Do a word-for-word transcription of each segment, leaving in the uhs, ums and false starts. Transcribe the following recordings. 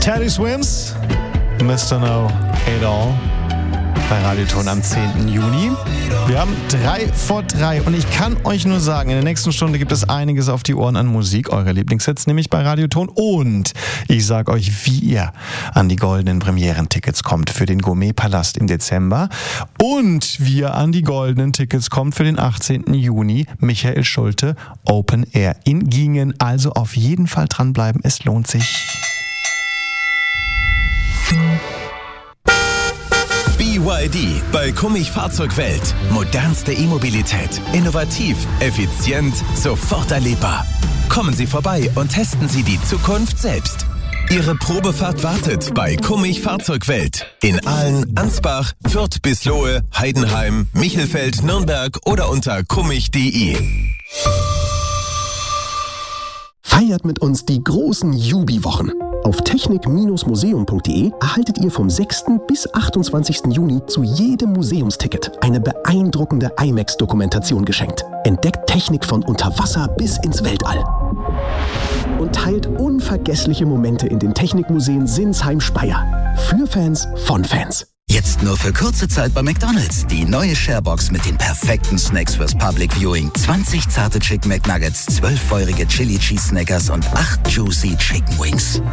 Teddy Swims, Mister No Hate All bei Radioton am zehnten Juni. Wir haben drei vor drei und ich kann euch nur sagen, in der nächsten Stunde gibt es einiges auf die Ohren an Musik, eure Lieblingshits nämlich bei Radioton, und ich sag euch, wie ihr an die goldenen Premierentickets kommt für den Gourmet-Palast im Dezember und wie ihr an die goldenen Tickets kommt für den achtzehnten Juni Michael Schulte Open Air in Gingen. Also auf jeden Fall dranbleiben, es lohnt sich. B Y D bei Kummich Fahrzeugwelt. Modernste E-Mobilität. Innovativ, effizient, sofort erlebbar. Kommen Sie vorbei und testen Sie die Zukunft selbst. Ihre Probefahrt wartet bei Kummich Fahrzeugwelt. In Aalen, Ansbach, Fürth, Bislohe, Heidenheim, Michelfeld, Nürnberg oder unter kummich punkt de. Feiert mit uns die großen Jubi-Wochen. Auf technik Bindestrich museum punkt de erhaltet ihr vom sechsten bis achtundzwanzigsten Juni zu jedem Museumsticket eine beeindruckende IMAX-Dokumentation geschenkt. Entdeckt Technik von unter Wasser bis ins Weltall. Und teilt unvergessliche Momente in den Technikmuseen Sinsheim-Speyer. Für Fans von Fans. Jetzt nur für kurze Zeit bei McDonald's. Die neue Sharebox mit den perfekten Snacks fürs Public Viewing. zwanzig zarte Chicken McNuggets, zwölf feurige Chili Cheese Snackers und acht Juicy Chicken Wings.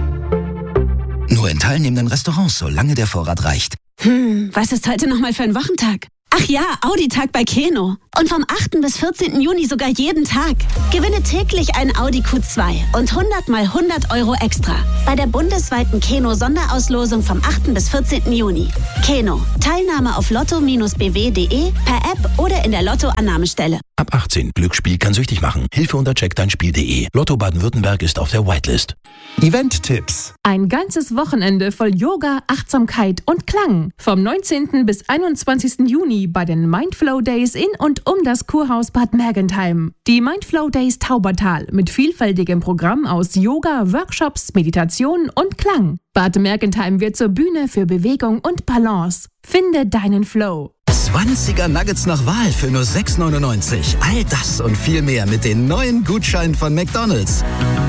Nur in teilnehmenden Restaurants, solange der Vorrat reicht. Hm, was ist heute nochmal für ein Wochentag? Ach ja, Audi-Tag bei Keno. Und vom achten bis vierzehnten Juni sogar jeden Tag. Gewinne täglich ein Audi Q zwei und hundert mal hundert Euro extra. Bei der bundesweiten Keno-Sonderauslosung vom achten bis vierzehnten Juni. Keno. Teilnahme auf lotto Bindestrich b w punkt de, per App oder in der Lotto-Annahmestelle. Ab achtzehn. Glücksspiel kann süchtig machen. Hilfe unter check dein spiel punkt de. Lotto Baden-Württemberg ist auf der Whitelist. Event-Tipps. Ein ganzes Wochenende voll Yoga, Achtsamkeit und Klang. Vom neunzehnten bis einundzwanzigsten Juni bei den Mindflow Days in und um das Kurhaus Bad Mergentheim. Die Mindflow Days Taubertal mit vielfältigem Programm aus Yoga, Workshops, Meditation und Klang. Bad Mergentheim wird zur Bühne für Bewegung und Balance. Finde deinen Flow. zwanziger Nuggets nach Wahl für nur sechs neunundneunzig. All das und viel mehr mit den neuen Gutscheinen von McDonald's.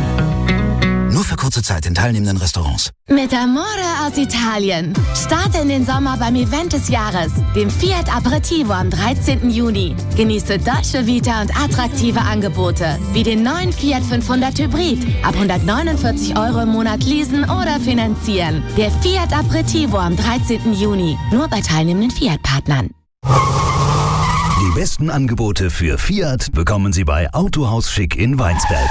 Nur für kurze Zeit in teilnehmenden Restaurants. Mit Amore aus Italien. Starte in den Sommer beim Event des Jahres, dem Fiat Aperitivo am dreizehnten Juni. Genieße Dolce Vita und attraktive Angebote, wie den neuen Fiat fünfhundert Hybrid. Ab hundertneunundvierzig Euro im Monat leasen oder finanzieren. Der Fiat Aperitivo am dreizehnten Juni. Nur bei teilnehmenden Fiat-Partnern. Die besten Angebote für Fiat bekommen Sie bei Autohaus Schick in Weinsberg.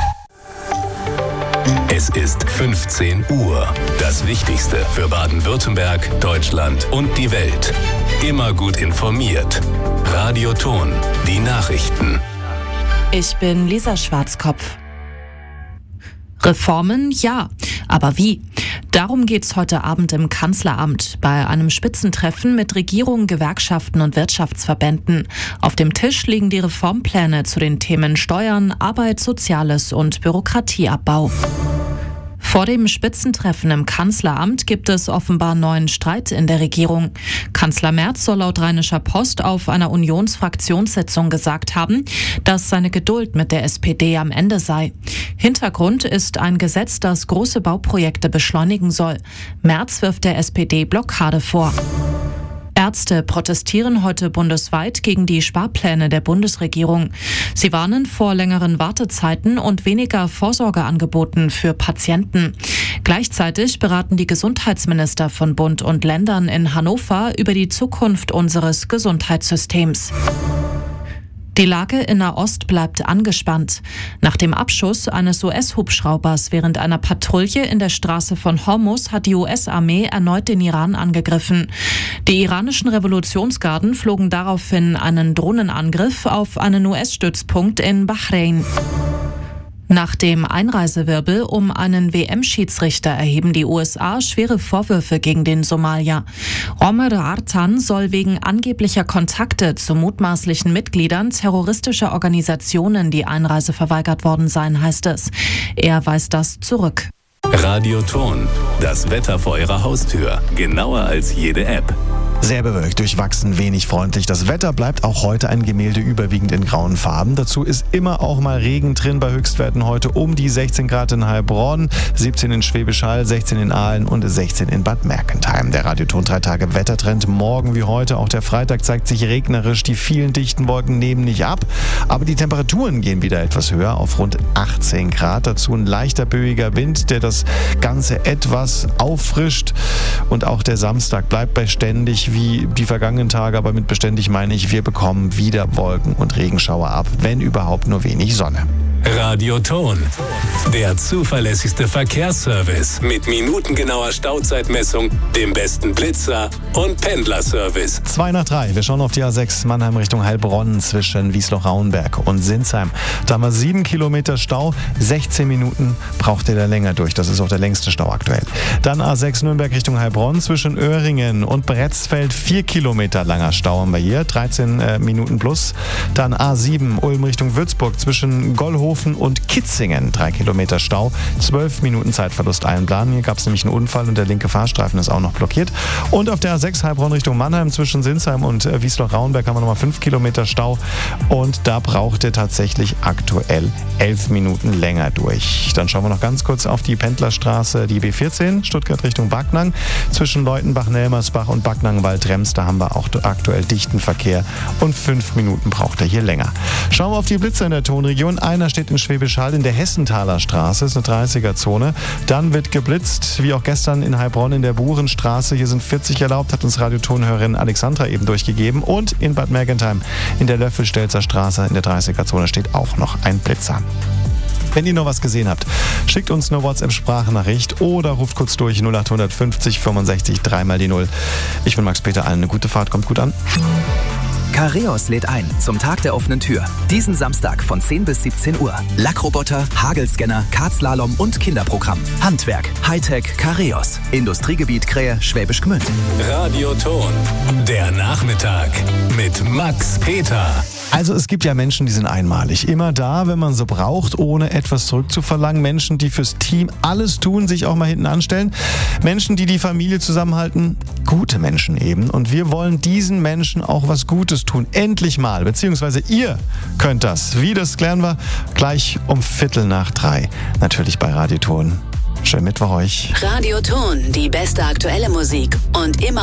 Es ist fünfzehn Uhr. Das Wichtigste für Baden-Württemberg, Deutschland und die Welt. Immer gut informiert. Radioton, die Nachrichten. Ich bin Lisa Schwarzkopf. Reformen, ja. Aber wie? Darum geht's heute Abend im Kanzleramt bei einem Spitzentreffen mit Regierung, Gewerkschaften und Wirtschaftsverbänden. Auf dem Tisch liegen die Reformpläne zu den Themen Steuern, Arbeit, Soziales und Bürokratieabbau. Vor dem Spitzentreffen im Kanzleramt gibt es offenbar neuen Streit in der Regierung. Kanzler Merz soll laut Rheinischer Post auf einer Unionsfraktionssitzung gesagt haben, dass seine Geduld mit der S P D am Ende sei. Hintergrund ist ein Gesetz, das große Bauprojekte beschleunigen soll. Merz wirft der S P D Blockade vor. Ärzte protestieren heute bundesweit gegen die Sparpläne der Bundesregierung. Sie warnen vor längeren Wartezeiten und weniger Vorsorgeangeboten für Patienten. Gleichzeitig beraten die Gesundheitsminister von Bund und Ländern in Hannover über die Zukunft unseres Gesundheitssystems. Die Lage in Nahost bleibt angespannt. Nach dem Abschuss eines U S-Hubschraubers während einer Patrouille in der Straße von Hormuz hat die U S-Armee erneut den Iran angegriffen. Die iranischen Revolutionsgarden flogen daraufhin einen Drohnenangriff auf einen U S-Stützpunkt in Bahrain. Nach dem Einreisewirbel um einen W M-Schiedsrichter erheben die U S A schwere Vorwürfe gegen den Somalier. Omer Artan soll wegen angeblicher Kontakte zu mutmaßlichen Mitgliedern terroristischer Organisationen die Einreise verweigert worden sein, heißt es. Er weist das zurück. Radioton, das Wetter vor Ihrer Haustür, genauer als jede App. Sehr bewölkt, durchwachsen, wenig freundlich. Das Wetter bleibt auch heute ein Gemälde, überwiegend in grauen Farben. Dazu ist immer auch mal Regen drin, bei Höchstwerten heute um die sechzehn Grad in Heilbronn, siebzehn in Schwäbisch Hall, sechzehn in Aalen und sechzehn in Bad Mergentheim. Der Radioton drei Tage Wettertrend. Morgen wie heute, auch der Freitag, zeigt sich regnerisch. Die vielen dichten Wolken nehmen nicht ab, aber die Temperaturen gehen wieder etwas höher auf rund achtzehn Grad. Dazu ein leichter böiger Wind, der das Ganze etwas auffrischt. Und auch der Samstag bleibt beständig wie die vergangenen Tage, aber mit beständig meine ich, wir bekommen wieder Wolken und Regenschauer ab, wenn überhaupt nur wenig Sonne. Radioton, der zuverlässigste Verkehrsservice mit minutengenauer Stauzeitmessung, dem besten Blitzer und Pendlerservice. Zwei nach drei. Wir schauen auf die A sechs Mannheim Richtung Heilbronn zwischen Wiesloch-Rauenberg und Sinsheim. Da haben wir sieben Kilometer Stau, sechzehn Minuten braucht ihr da länger durch. Das ist auch der längste Stau aktuell. Dann A sechs Nürnberg Richtung Heilbronn zwischen Öhringen und Bretzfeld. Vier Kilometer langer Stau haben wir hier, dreizehn äh, Minuten plus. Dann A sieben Ulm Richtung Würzburg zwischen Gollhofen und Kitzingen. Drei Kilometer Stau, zwölf Minuten Zeitverlust einplanen. Hier gab es nämlich einen Unfall und der linke Fahrstreifen ist auch noch blockiert. Und auf der A sechs Heilbronn Richtung Mannheim zwischen Sinsheim und äh, Wiesloch-Rauenberg haben wir nochmal fünf Kilometer Stau. Und da braucht ihr tatsächlich aktuell elf Minuten länger durch. Dann schauen wir noch ganz kurz auf die Pendlerstraße, die B vierzehn, Stuttgart Richtung Backnang. Zwischen Leutenbach-Nelmersbach und Backnang-Waldrems, da haben wir auch aktuell dichten Verkehr. Und fünf Minuten braucht er hier länger. Schauen wir auf die Blitzer in der Tonregion. Einer steht in Schwäbisch Hall in der Hessenthaler Straße, ist eine dreißiger-Zone. Dann wird geblitzt, wie auch gestern in Heilbronn in der Burenstraße. Hier sind vierzig erlaubt, hat uns Radiotonhörerin Alexandra eben durchgegeben. Und in Bad Mergentheim in der Löffelstelzer Straße in der dreißiger-Zone steht auch noch ein Blitzer. Wenn ihr noch was gesehen habt, schickt uns eine WhatsApp-Sprachnachricht oder ruft kurz durch null acht fünfzig fünfundsechzig dreimal die null. Ich bin Max Peter, allen eine gute Fahrt, kommt gut an. Careos lädt ein zum Tag der offenen Tür. Diesen Samstag von zehn bis siebzehn Uhr. Lackroboter, Hagelscanner, Kartslalom und Kinderprogramm. Handwerk, Hightech, Careos. Industriegebiet Krähe, Schwäbisch Gmünd. Radioton, der Nachmittag mit Max Peter. Also es gibt ja Menschen, die sind einmalig. Immer da, wenn man sie braucht, ohne etwas zurückzuverlangen. Menschen, die fürs Team alles tun, sich auch mal hinten anstellen. Menschen, die die Familie zusammenhalten. Gute Menschen eben. Und wir wollen diesen Menschen auch was Gutes tun. Endlich mal. Beziehungsweise ihr könnt das. Wie, das klären wir gleich um Viertel nach drei. Natürlich bei Radioton. Schönen Mittwoch euch. Radioton, die beste aktuelle Musik. Und immer